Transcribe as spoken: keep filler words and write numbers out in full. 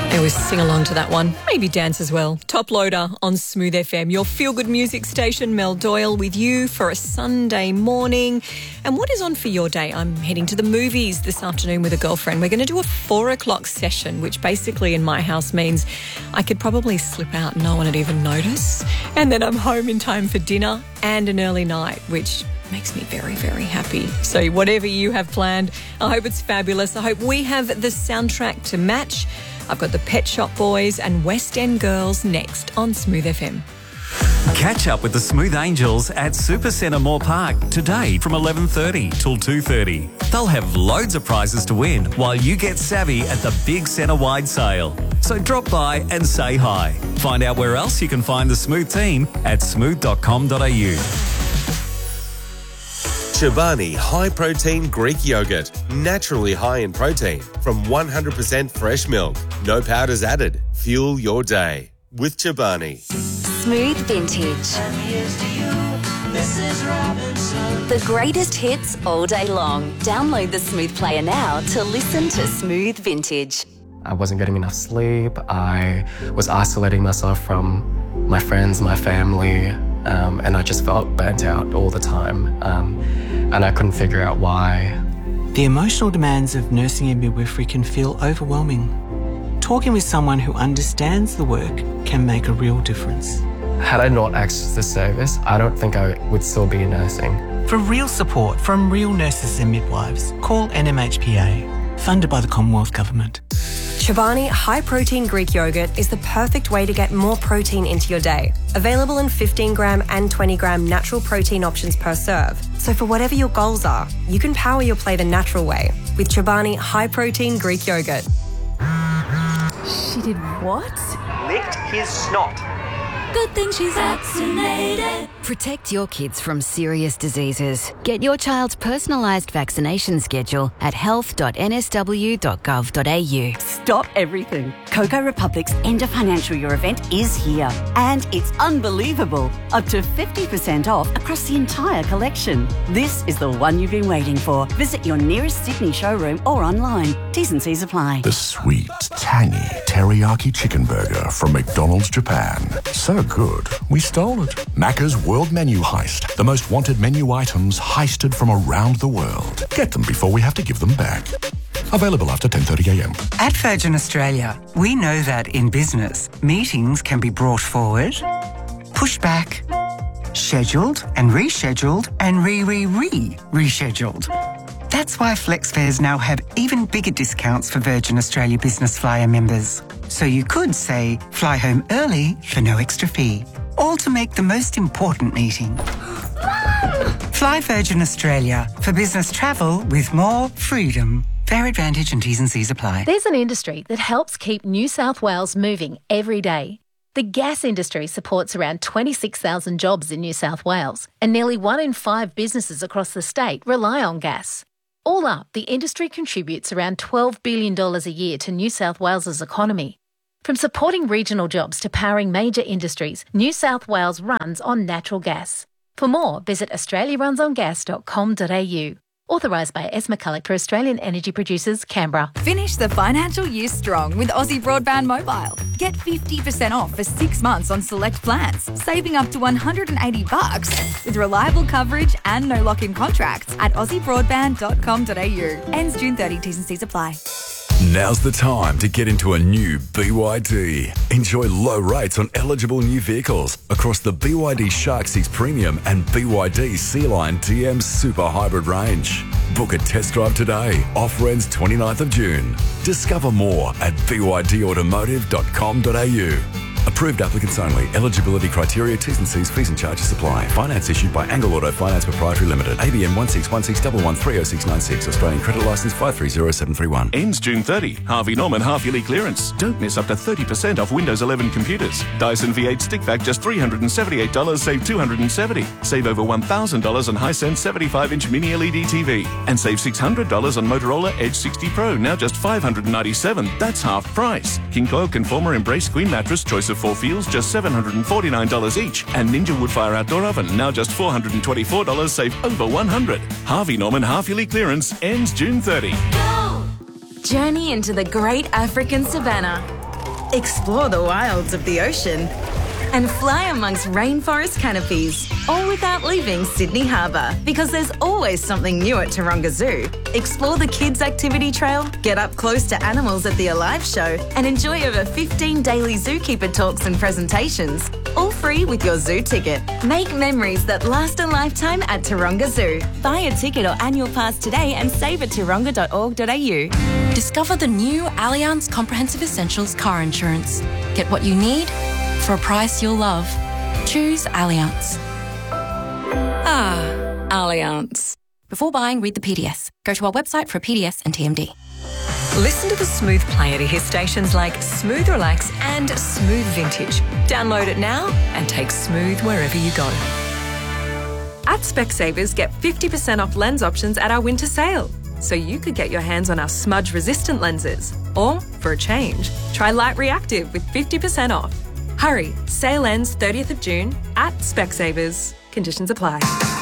I always sing along to that one, maybe dance as well. Top Loader on Smooth F M, your feel-good music station. Mel Doyle with you for a Sunday morning. And what is on for your day? I'm heading to the movies this afternoon with a girlfriend. We're going to do a four o'clock session, which basically in my house means I could probably slip out and no one would even notice. And then I'm home in time for dinner and an early night, which makes me very, very happy. So whatever you have planned, I hope it's fabulous. I hope we have the soundtrack to match. I've got the Pet Shop Boys and West End Girls next on Smooth F M. Catch up with the Smooth Angels at Supercentre Moore Park today from eleven thirty till two thirty. They'll have loads of prizes to win while you get savvy at the big centre-wide sale. So drop by and say hi. Find out where else you can find the Smooth team at smooth dot com dot a u. Chobani High Protein Greek Yogurt. Naturally high in protein from one hundred percent fresh milk. No powders added. Fuel your day with Chobani. Smooth Vintage. The greatest hits all day long. Download the Smooth Player now to listen to Smooth Vintage. I wasn't getting enough sleep. I was isolating myself from my friends, my family, um, and I just felt burnt out all the time. Um, and I couldn't figure out why. The emotional demands of nursing and midwifery can feel overwhelming. Talking with someone who understands the work can make a real difference. Had I not accessed this service, I don't think I would still be nursing. For real support from real nurses and midwives, call N M H P A, funded by the Commonwealth Government. Chobani High Protein Greek Yogurt is the perfect way to get more protein into your day. Available in fifteen gram and twenty gram natural protein options per serve. So for whatever your goals are, you can power your play the natural way with Chobani High Protein Greek Yogurt. She did what? Licked his snot. Good thing she's vaccinated. Protect your kids from serious diseases. Get your child's personalised vaccination schedule at health dot n s w dot gov dot a u. Stop everything. Coco Republic's end of financial year event is here. And it's unbelievable. Up to fifty percent off across the entire collection. This is the one you've been waiting for. Visit your nearest Sydney showroom or online. T's and C's apply. The sweet, tangy teriyaki chicken burger from McDonald's Japan. So good, we stole it. Macca's World Menu Heist. The most wanted menu items heisted from around the world. Get them before we have to give them back. Available after ten thirty a m. At Virgin Australia, we know that in business, meetings can be brought forward, pushed back, scheduled and rescheduled and re-re-re-rescheduled. That's why FlexFares now have even bigger discounts for Virgin Australia Business Flyer members. So you could say, fly home early for no extra fee. All to make the most important meeting. Fly Virgin Australia for business travel with more freedom. Fair advantage and T's and C's apply. There's an industry that helps keep New South Wales moving every day. The gas industry supports around twenty-six thousand jobs in New South Wales, and nearly one in five businesses across the state rely on gas. All up, the industry contributes around twelve billion dollars a year to New South Wales's economy. From supporting regional jobs to powering major industries, New South Wales runs on natural gas. For more, visit australia runs on gas dot com dot a u. Authorised by S. McCulloch for Australian Energy Producers, Canberra. Finish the financial year strong with Aussie Broadband Mobile. Get fifty percent off for six months on select plans, saving up to one hundred eighty bucks with reliable coverage and no lock-in contracts at aussie broadband dot com dot a u. Ends June thirtieth, T's and C's apply. Now's the time to get into a new B Y D. Enjoy low rates on eligible new vehicles across the B Y D Shark six Premium and B Y D Sea Line T M Super Hybrid range. Book a test drive today. Offer ends twenty-ninth of June. Discover more at b y d automotive dot com dot a u. Approved applicants only. Eligibility criteria, T's and C's, fees and charges apply. Finance issued by Angle Auto Finance Proprietary Limited. A B N one six one six one one three oh six nine six. Australian credit licence five three zero seven three one. Ends June thirtieth. Harvey Norman half-yearly clearance. Don't miss up to thirty percent off Windows eleven computers. Dyson V eight stick vac just three hundred seventy-eight dollars, save two hundred seventy dollars. Save over one thousand dollars on Hisense seventy-five inch mini L E D T V. And save six hundred dollars on Motorola Edge sixty Pro, now just five hundred ninety-seven dollars. That's half price. King Coil Conformer Embrace Queen Mattress, choice of four feels, just seven hundred forty-nine dollars each. And Ninja Woodfire Outdoor Oven, now just four hundred twenty-four dollars, save over one hundred dollars. Harvey Norman half-yearly clearance ends June thirtieth. Journey into the great African savannah. explore the wilds of the ocean, and fly amongst rainforest canopies, all without leaving Sydney Harbour. Because there's always something new at Taronga Zoo. Explore the kids' activity trail, get up close to animals at the Alive show, and enjoy over fifteen daily zookeeper talks and presentations, all free with your zoo ticket. Make memories that last a lifetime at Taronga Zoo. Buy a ticket or annual pass today and save at taronga dot org dot a u. Discover the new Allianz Comprehensive Essentials car insurance. Get what you need for a price you'll love. Choose Allianz. Ah, Allianz. Before buying, read the P D S. Go to our website for a P D S and T M D. Listen to the Smooth Player to hear stations like Smooth Relax and Smooth Vintage. Download it now and take Smooth wherever you go. At Specsavers, get fifty percent off lens options at our winter sale. So you could get your hands on our smudge-resistant lenses. Or, for a change, try Light Reactive with fifty percent off. Hurry, sale ends thirtieth of June at Specsavers. Conditions apply.